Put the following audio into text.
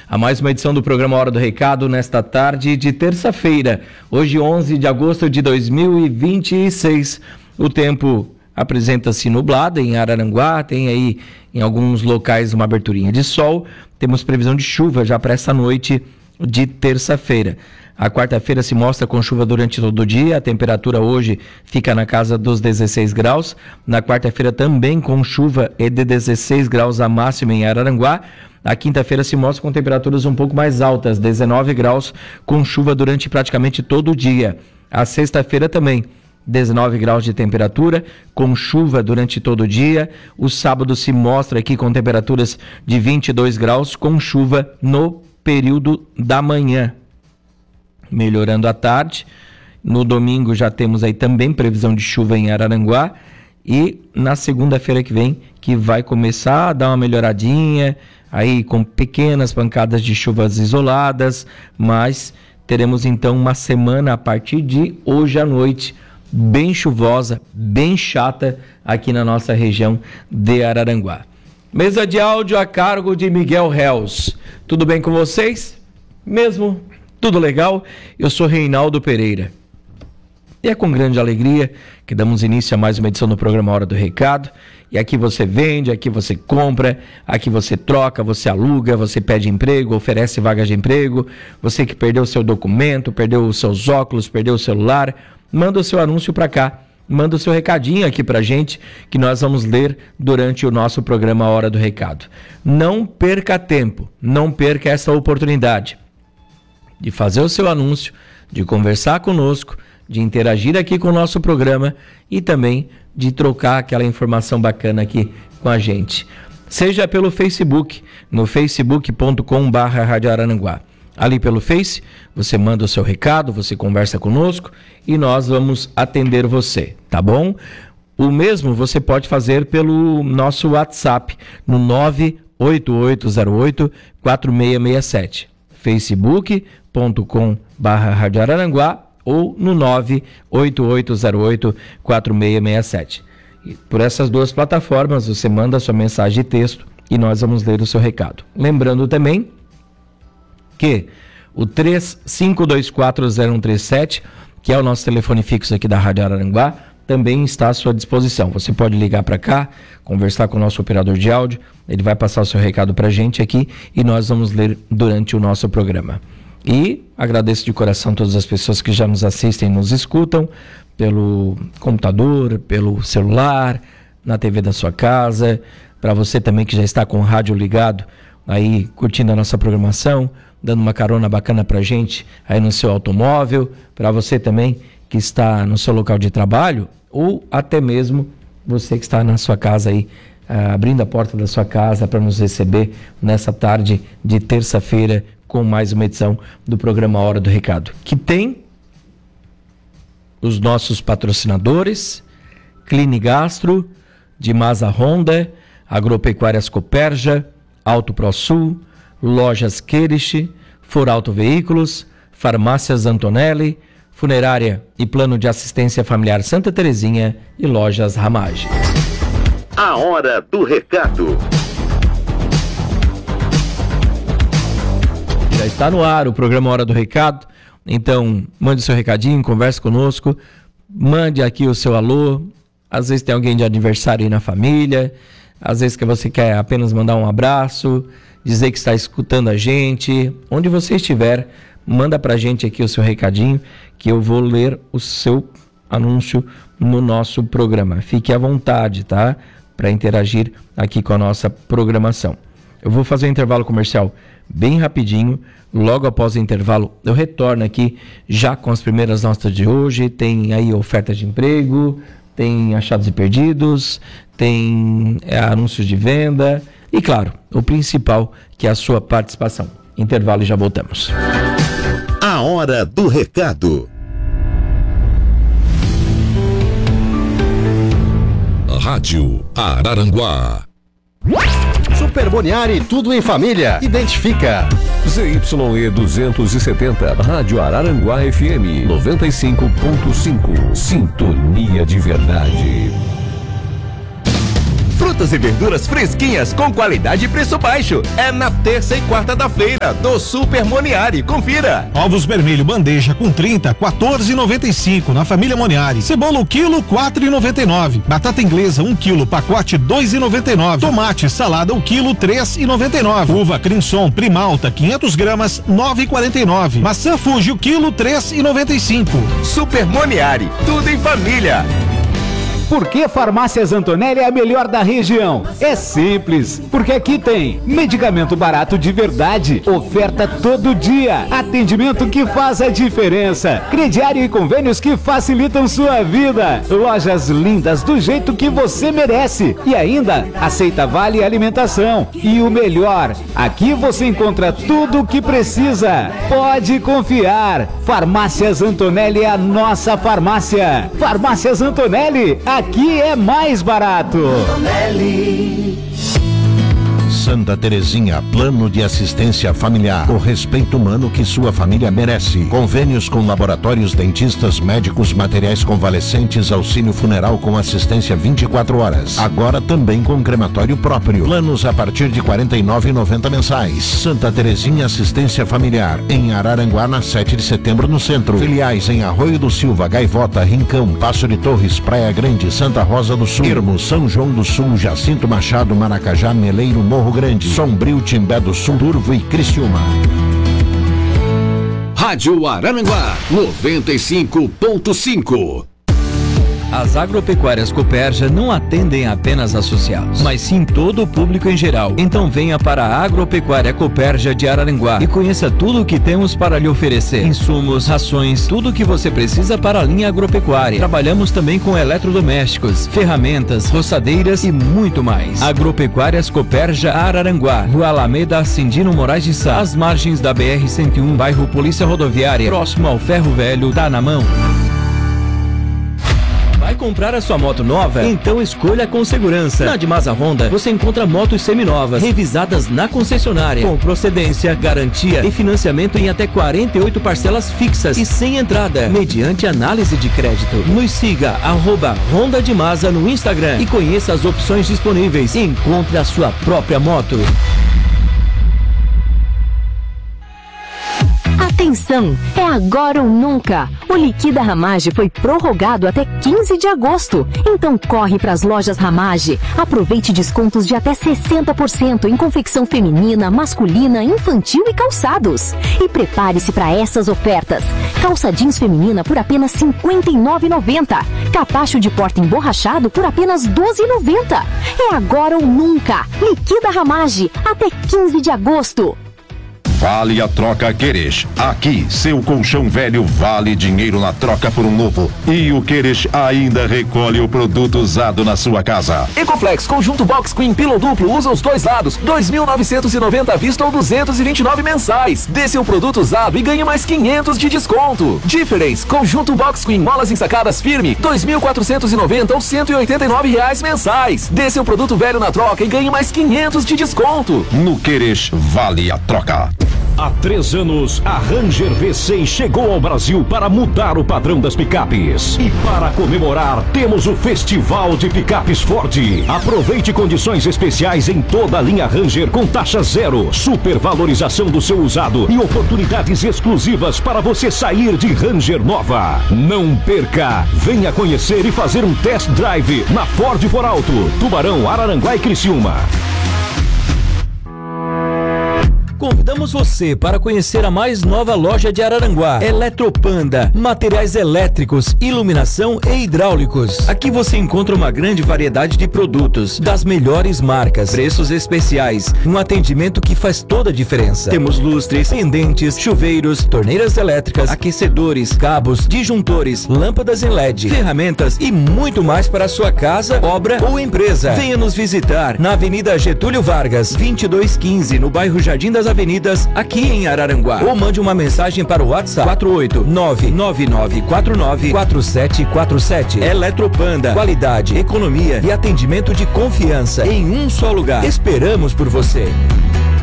a mais uma edição do programa Hora do Recado nesta tarde de terça-feira, hoje 11 de agosto de 2026. O tempo apresenta-se nublado em Araranguá, tem aí em alguns locais uma aberturinha de sol, temos previsão de chuva já para essa noite de terça-feira. A quarta-feira se mostra com chuva durante todo o dia, a temperatura hoje fica na casa dos 16 graus. Na quarta-feira também com chuva e de 16 graus a máxima em Araranguá. A quinta-feira se mostra com temperaturas um pouco mais altas, 19 graus, com chuva durante praticamente todo o dia. A sexta-feira também, 19 graus de temperatura, com chuva durante todo o dia. O sábado se mostra aqui com temperaturas de 22 graus, com chuva no período da manhã. Melhorando à tarde. No domingo já temos aí também previsão de chuva em Araranguá. E na segunda-feira que vem, que vai começar a dar uma melhoradinha, aí com pequenas pancadas de chuvas isoladas, mas teremos então uma semana a partir de hoje à noite, bem chuvosa, bem chata aqui na nossa região de Araranguá. Mesa de áudio a cargo de Miguel Reus. Tudo bem com vocês? Mesmo? Tudo legal? Eu sou Reinaldo Pereira. E é com grande alegria que damos início a mais uma edição do programa Hora do Recado. E aqui você vende, aqui você compra, aqui você troca, você aluga, você pede emprego, oferece vagas de emprego. Você que perdeu o seu documento, perdeu os seus óculos, perdeu o celular, manda o seu anúncio para cá. Manda o seu recadinho aqui pra gente, que nós vamos ler durante o nosso programa Hora do Recado. Não perca tempo, não perca essa oportunidade de fazer o seu anúncio, de conversar conosco, de interagir aqui com o nosso programa e também de trocar aquela informação bacana aqui com a gente. Seja pelo Facebook, no facebook.com/Rádio Araranguá. Ali pelo Face, você manda o seu recado, você conversa conosco e nós vamos atender você, tá bom? O mesmo você pode fazer pelo nosso WhatsApp, no 98808-4667. facebook.com/Rádio Araranguá ou no 98808-4667. E por essas duas plataformas você manda a sua mensagem de texto e nós vamos ler o seu recado. Lembrando também que o 35240137, que é o nosso telefone fixo aqui da Rádio Araranguá, também está à sua disposição. Você pode ligar para cá, conversar com o nosso operador de áudio, ele vai passar o seu recado para a gente aqui e nós vamos ler durante o nosso programa. E agradeço de coração todas as pessoas que já nos assistem e nos escutam pelo computador, pelo celular, na TV da sua casa, para você também que já está com o rádio ligado, aí curtindo a nossa programação, dando uma carona bacana pra gente aí no seu automóvel, para você também que está no seu local de trabalho, ou até mesmo você que está na sua casa aí, abrindo a porta da sua casa para nos receber nessa tarde de terça-feira com mais uma edição do programa Hora do Recado, que tem os nossos patrocinadores, Clinigastro, Dimasa Honda, Agropecuárias Copérgia, Auto ProSul, Lojas Querich, Forauto Veículos, Farmácias Antonelli, Funerária e Plano de Assistência Familiar Santa Terezinha e Lojas Ramage. A Hora do Recado. Já está no ar o programa Hora do Recado, então mande o seu recadinho, converse conosco, mande aqui o seu alô, às vezes tem alguém de aniversário aí na família, às vezes que você quer apenas mandar um abraço, dizer que está escutando a gente, onde você estiver, manda pra gente aqui o seu recadinho, que eu vou ler o seu anúncio no nosso programa. Fique à vontade, tá? Para interagir aqui com a nossa programação. Eu vou fazer um intervalo comercial bem rapidinho, logo após o intervalo eu retorno aqui já com as primeiras notas de hoje, tem aí ofertas de emprego, tem achados e perdidos, tem anúncios de venda e, claro, o principal, que é a sua participação. Intervalo e já voltamos. A Hora do Recado. Rádio Araranguá. Super Boniari, tudo em família. Identifica. ZYE 270, Rádio Araranguá FM 95.5. Sintonia de verdade. frutas e verduras fresquinhas com qualidade e preço baixo. É na terça e quarta da feira do Super Moniari. Confira. Ovos vermelho bandeja com 30, 14,95 na família Moniari. Cebola o quilo, 4,99. Batata inglesa 1 quilo, pacote 2,99. Tomate salada o quilo, 3,99. Uva Crimson Primalta 500 gramas, 9,49. Maçã Fuji o quilo, 3,95. Super Moniari, tudo em família. Por que Farmácias Antonelli é a melhor da região? É simples, porque aqui tem medicamento barato de verdade, oferta todo dia, atendimento que faz a diferença, crediário e convênios que facilitam sua vida, lojas lindas do jeito que você merece e ainda aceita vale alimentação. E o melhor, aqui você encontra tudo o que precisa. Pode confiar, Farmácias Antonelli é a nossa farmácia. Farmácias Antonelli, aqui é mais barato. Santa Terezinha, plano de assistência familiar. O respeito humano que sua família merece. Convênios com laboratórios, dentistas, médicos, materiais convalescentes, auxílio funeral com assistência 24 horas. Agora também com crematório próprio. Planos a partir de R$ 49,90 mensais. Santa Terezinha Assistência Familiar. Em Araranguá, na 7 de setembro, no centro. Filiais em Arroio do Silva, Gaivota, Rincão, Passo de Torres, Praia Grande, Santa Rosa do Sul, Ermo, São João do Sul, Jacinto Machado, Maracajá, Meleiro, Morro Grande, Sombrio, Timbé do Sul, Turvo e Criciúma. Rádio Araranguá 95.5. As agropecuárias Cooperja não atendem apenas associados, mas sim todo o público em geral. Então venha para a Agropecuária Cooperja de Araranguá e conheça tudo o que temos para lhe oferecer. Insumos, rações, tudo o que você precisa para a linha agropecuária. Trabalhamos também com eletrodomésticos, ferramentas, roçadeiras e muito mais. Agropecuárias Cooperja Araranguá, Rua Alameda Cindino Moraes de Sá, às margens da BR-101, bairro Polícia Rodoviária, próximo ao Ferro Velho, tá na mão. Vai comprar a sua moto nova? Então escolha com segurança. Na Dimasa Honda, você encontra motos seminovas, revisadas na concessionária, com procedência, garantia e financiamento em até 48 parcelas fixas e sem entrada, mediante análise de crédito. Nos siga, @Honda Dimasa no Instagram e conheça as opções disponíveis. Encontre a sua própria moto. Atenção, é agora ou nunca. O Liquida Ramage foi prorrogado até 15 de agosto. Então corre para as lojas Ramage. Aproveite descontos de até 60% em confecção feminina, masculina, infantil e calçados. E prepare-se para essas ofertas. Calça jeans feminina por apenas R$ 59,90. Capacho de porta emborrachado por apenas R$ 12,90. É agora ou nunca. Liquida Ramage até 15 de agosto. Vale a troca Queres. Aqui, seu colchão velho vale dinheiro na troca por um novo. E o Queres ainda recolhe o produto usado na sua casa. Ecoflex Conjunto Box Queen Pillow Duplo usa os dois lados, 2.990 à vista ou 229 mensais. Dê seu produto usado e ganhe mais 500 de desconto. Difference Conjunto Box Queen Molas ensacadas firme, 2.490 ou R$189 mensais. Dê seu produto velho na troca e ganhe mais 500 de desconto. No Queres vale a troca. Há 3 anos, a Ranger V6 chegou ao Brasil para mudar o padrão das picapes. E para comemorar, temos o Festival de Picapes Ford. Aproveite condições especiais em toda a linha Ranger com taxa zero, supervalorização do seu usado e oportunidades exclusivas para você sair de Ranger nova. Não perca! Venha conhecer e fazer um test drive na Ford For Alto, Tubarão, Araranguá e Criciúma. Convidamos você para conhecer a mais nova loja de Araranguá, Eletropanda, materiais elétricos, iluminação e hidráulicos. Aqui você encontra uma grande variedade de produtos, das melhores marcas, preços especiais, um atendimento que faz toda a diferença. Temos lustres, pendentes, chuveiros, torneiras elétricas, aquecedores, cabos, disjuntores, lâmpadas em LED, ferramentas e muito mais para a sua casa, obra ou empresa. Venha nos visitar na Avenida Getúlio Vargas, 2215, no bairro Jardim das Avenidas, aqui em Araranguá. Ou mande uma mensagem para o WhatsApp 48999494747. Eletropanda, qualidade, economia e atendimento de confiança em um só lugar. Esperamos por você.